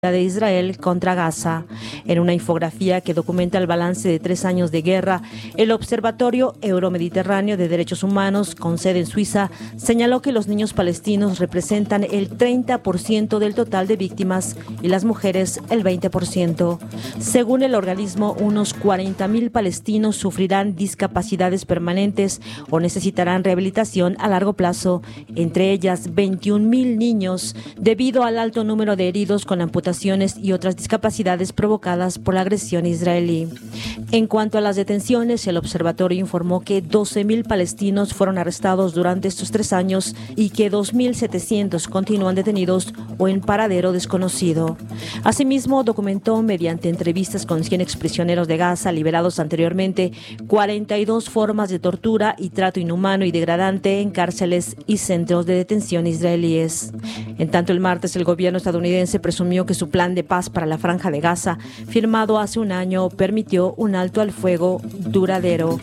de Israel contra Gaza. En una infografía que documenta el balance de 3 años de guerra, el Observatorio Euromediterráneo de Derechos Humanos, con sede en Suiza, señaló que los niños palestinos representan el 30% del total de víctimas y las mujeres el 20%. Según el organismo, unos 40.000 palestinos sufrirán discapacidades permanentes o necesitarán rehabilitación a largo plazo, entre ellas 21.000 niños, debido al alto número de heridos con amputaciones y otras discapacidades provocadas por la agresión israelí. En cuanto a las detenciones, el observatorio informó que 12.000 palestinos fueron arrestados durante estos 3 años y que 2.700 continúan detenidos o en paradero desconocido. Asimismo, documentó mediante entrevistas con 100 exprisioneros de Gaza liberados anteriormente 42 formas de tortura y trato inhumano y degradante en cárceles y centros de detención israelíes. En tanto, el martes el gobierno estadounidense presumió que su plan de paz para la Franja de Gaza, firmado hace un año, permitió un alto al fuego duradero.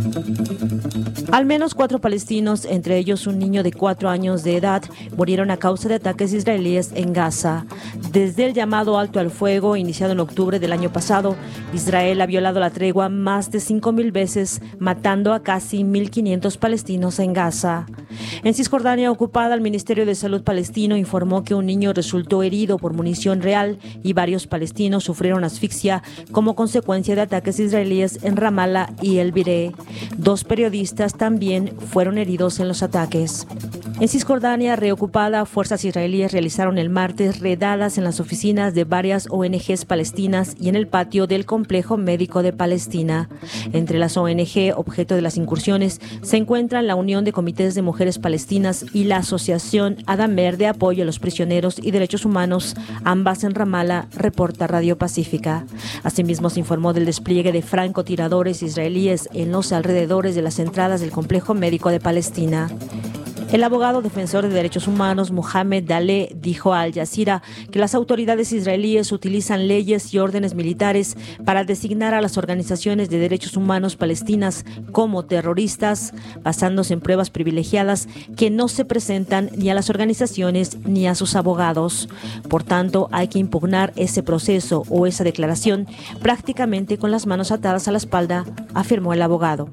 Al menos 4 palestinos, entre ellos un niño de 4 años de edad, murieron a causa de ataques israelíes en Gaza. Desde el llamado alto al fuego, iniciado en octubre del año pasado, Israel ha violado la tregua más de 5.000 veces, matando a casi 1.500 palestinos en Gaza. En Cisjordania ocupada, el Ministerio de Salud palestino informó que un niño resultó herido por munición real y varios palestinos sufrieron asfixia como consecuencia de ataques israelíes en Ramallah y El Biré. 2 periodistas también fueron heridos en los ataques. En Cisjordania reocupada, fuerzas israelíes realizaron el martes redadas en las oficinas de varias ONGs palestinas y en el patio del Complejo Médico de Palestina. Entre las ONG objeto de las incursiones se encuentran la Unión de Comités de Mujeres Palestinas y la Asociación Adamer de Apoyo a los Prisioneros y Derechos Humanos, ambas en Ramallah, reporta Radio Pacífica. Asimismo, se informó del despliegue de francotiradores israelíes en los alrededores de las entradas del Complejo Médico de Palestina. El abogado defensor de derechos humanos Mohamed Daleh dijo a Al Jazeera que las autoridades israelíes utilizan leyes y órdenes militares para designar a las organizaciones de derechos humanos palestinas como terroristas, basándose en pruebas privilegiadas que no se presentan ni a las organizaciones ni a sus abogados. Por tanto, hay que impugnar ese proceso o esa declaración prácticamente con las manos atadas a la espalda, afirmó el abogado.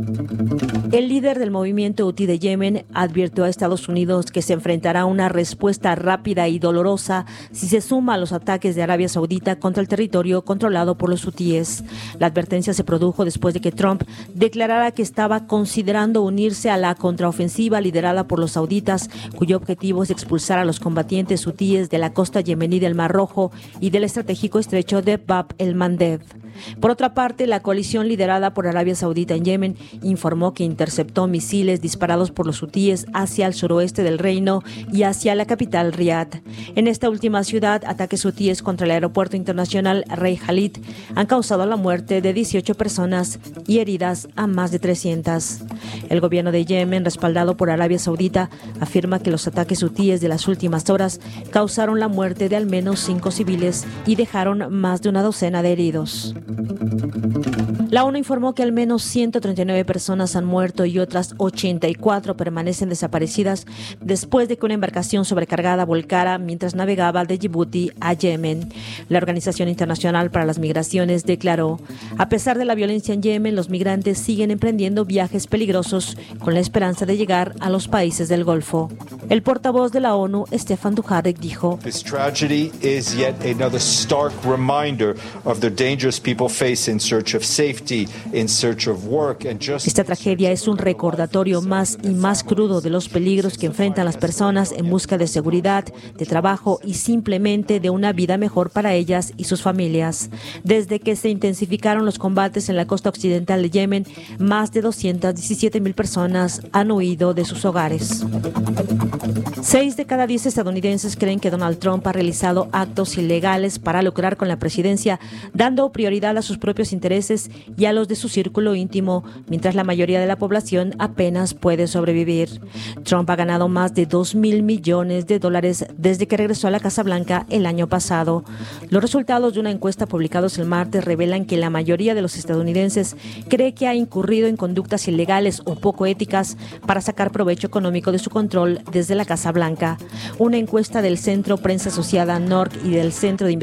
El líder del movimiento Houthi de Yemen advirtió a Estados Unidos que se enfrentará a una respuesta rápida y dolorosa si se suma a los ataques de Arabia Saudita contra el territorio controlado por los hutíes. La advertencia se produjo después de que Trump declarara que estaba considerando unirse a la contraofensiva liderada por los sauditas, cuyo objetivo es expulsar a los combatientes hutíes de la costa yemení del Mar Rojo y del estratégico estrecho de Bab el-Mandeb. Por otra parte, la coalición liderada por Arabia Saudita en Yemen informó que interceptó misiles disparados por los hutíes hacia el suroeste del reino y hacia la capital Riad. En esta última ciudad, ataques hutíes contra el aeropuerto internacional Rey Khalid han causado la muerte de 18 personas y heridas a más de 300. El gobierno de Yemen, respaldado por Arabia Saudita, afirma que los ataques hutíes de las últimas horas causaron la muerte de al menos 5 civiles y dejaron más de una docena de heridos. La ONU informó que al menos 139 personas han muerto y otras 84 permanecen desaparecidas después de que una embarcación sobrecargada volcara mientras navegaba de Djibouti a Yemen. La Organización Internacional para las Migraciones declaró: a pesar de la violencia en Yemen, los migrantes siguen emprendiendo viajes peligrosos con la esperanza de llegar a los países del Golfo. El portavoz de la ONU, Stefan Dujarric, dijo: This tragedy is yet another stark reminder of the dangers people face in search of safety, in search of work and justice. Esta tragedia es un recordatorio más y más crudo de los peligros que enfrentan las personas en busca de seguridad, de trabajo y simplemente de una vida mejor para ellas y sus familias. Desde que se intensificaron los combates en la costa occidental de Yemen, más de 217.000 personas han huido de sus hogares. 6 de cada 10 estadounidenses creen que Donald Trump ha realizado actos ilegales para lucrar con la presidencia, dando prioridad a sus propios intereses y a los de su círculo íntimo, mientras la mayoría de la población apenas puede sobrevivir. Trump ha ganado más de $2,000 millones desde que regresó a la Casa Blanca el año pasado. Los resultados de una encuesta publicados el martes revelan que la mayoría de los estadounidenses cree que ha incurrido en conductas ilegales o poco éticas para sacar provecho económico de su control desde la Casa Blanca. Una encuesta del Centro Prensa Asociada NORC y del Centro de